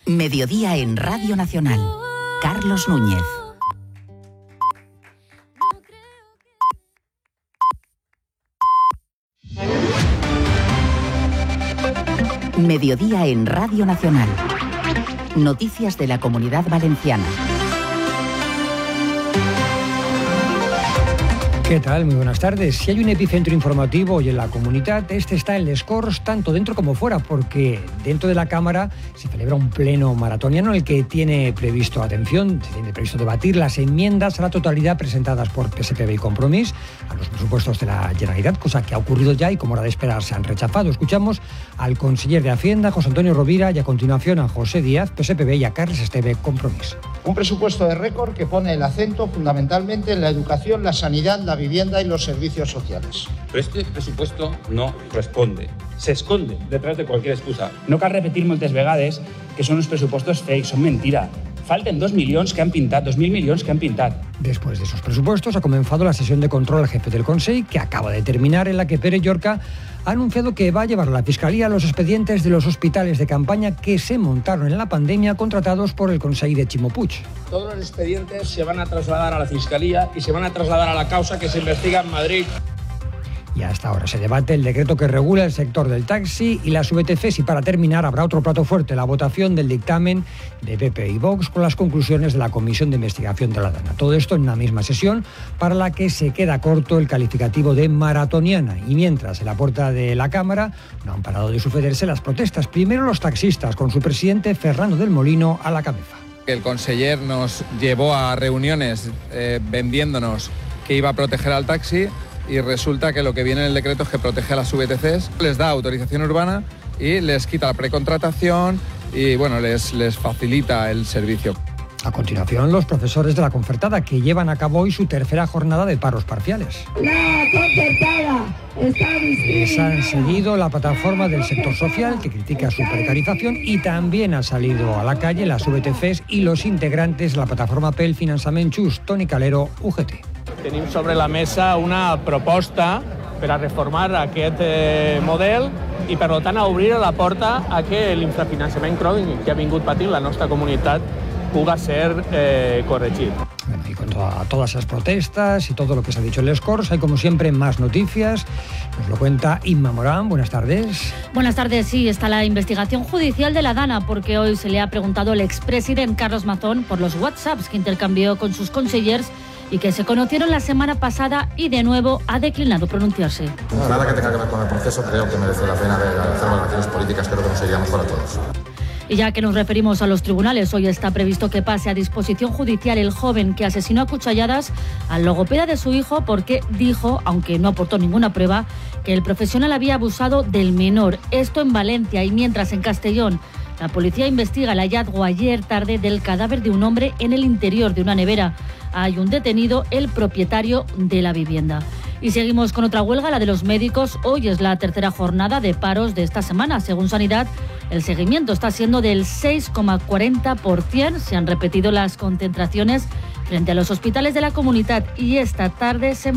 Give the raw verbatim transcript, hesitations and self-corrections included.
Mediodía en Radio Nacional. Carlos Núñez. Mediodía en Radio Nacional. Noticias de la Comunidad Valenciana. ¿Qué tal? Muy buenas tardes. Si hay un epicentro informativo hoy en la comunidad, este está en Les Corts, tanto dentro como fuera, porque dentro de la Cámara se celebra un pleno maratoniano en el que tiene previsto, atención, se tiene previsto debatir las enmiendas a la totalidad presentadas por P S P B y Compromís a los presupuestos de la Generalitat, cosa que ha ocurrido ya y como era de esperar se han rechazado. Escuchamos al conseller de Hacienda, José Antonio Rovira, y a continuación a José Díaz, P S P B, y a Carles Esteve, Compromís. Un presupuesto de récord que pone el acento fundamentalmente en la educación, la sanidad, la vivienda y los servicios sociales. Pero este presupuesto no responde, se esconde detrás de cualquier excusa. No cal repetir moltes vegades que són uns pressupostos fake, són mentira. Falten dos milions que han pintat, dos mil milions que han pintat. Después de esos presupuestos ha comenzado la sesión de control al jefe del Consell, que acaba de terminar, en la que Pere Llorca ha anunciado que va a llevar a la Fiscalía los expedientes de los hospitales de campaña que se montaron en la pandemia contratados por el Consell de Ximo Puig. Todos los expedientes se van a trasladar a la Fiscalía y se van a trasladar a la causa que se investiga en Madrid. Y hasta ahora se debate el decreto que regula el sector del taxi y las V T Cs, y para terminar habrá otro plato fuerte, la votación del dictamen de P P y Vox con las conclusiones de la Comisión de Investigación de la Dana. Todo esto en una misma sesión para la que se queda corto el calificativo de maratoniana. Y mientras en la puerta de la Cámara no han parado de sucederse las protestas. Primero los taxistas, con su presidente Fernando del Molino a la cabeza. El conseller nos llevó a reuniones eh, vendiéndonos que iba a proteger al taxi, y resulta que lo que viene en el decreto es que protege a las V T Cs, les da autorización urbana y les quita la precontratación y bueno, les, les facilita el servicio. A continuación, los profesores de la concertada, que llevan a cabo hoy su tercera jornada de paros parciales. La concertada está Les han seguido la plataforma del sector social, que critica su precarización, y también han salido a la calle las V T Cs y los integrantes de la plataforma P E L Finançament Just, Toni Calero, U G T. Tenim sobre la mesa una proposta per a reformar aquest eh, model i, per tant, a obrir la porta a que l'infrafinançament crònic que ha vingut patint la nostra comunitat puga ser eh, corregit. Bueno, y con toda, todas esas protestas y todo lo que se ha dicho en Les Corts, hay como siempre más noticias. Nos lo cuenta Inma Morán. Buenas tardes. Buenas tardes. Sí, está la investigación judicial de la Dana, porque hoy se le ha preguntado al expresidente Carlos Mazón por los WhatsApps que intercambió con sus consellers y que se conocieron la semana pasada, y de nuevo ha declinado pronunciarse. Nada que tenga que ver con el proceso, creo que merece la pena de hacer valoraciones políticas, creo que nos iría mejor a todos. Y ya que nos referimos a los tribunales, hoy está previsto que pase a disposición judicial el joven que asesinó a cuchilladas al logopeda de su hijo, porque dijo, aunque no aportó ninguna prueba, que el profesional había abusado del menor. Esto en Valencia. Y mientras en Castellón la policía investiga el hallazgo ayer tarde del cadáver de un hombre en el interior de una nevera. Hay un detenido, el propietario de la vivienda. Y seguimos con otra huelga, la de los médicos. Hoy es la tercera jornada de paros de esta semana. Según Sanidad, el seguimiento está siendo del seis coma cuarenta por ciento. Se han repetido las concentraciones frente a los hospitales de la comunidad, y esta tarde se